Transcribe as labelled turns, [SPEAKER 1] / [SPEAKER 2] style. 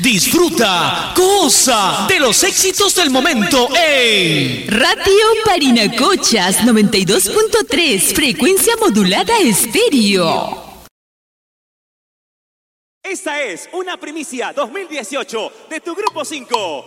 [SPEAKER 1] Disfruta, goza de los éxitos del momento en
[SPEAKER 2] Radio Parinacochas 92.3, frecuencia modulada estéreo.
[SPEAKER 3] Esta es una primicia 2018 de tu Grupo 5.